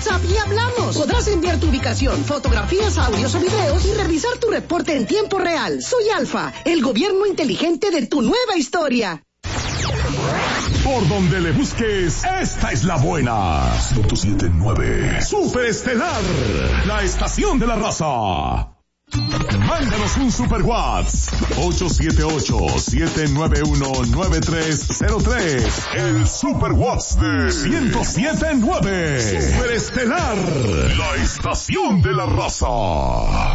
WhatsApp y hablamos. Podrás enviar tu ubicación, fotografías, audios o videos y revisar tu reporte en tiempo real. Soy Alfa, el gobierno inteligente de tu nueva historia. Por donde le busques, esta es la buena. 107.9 Superestelar, la estación de la raza. Mándanos un super WhatsApp 878-791-9303. El super WhatsApp de 107.9 Superestelar, la estación de la raza.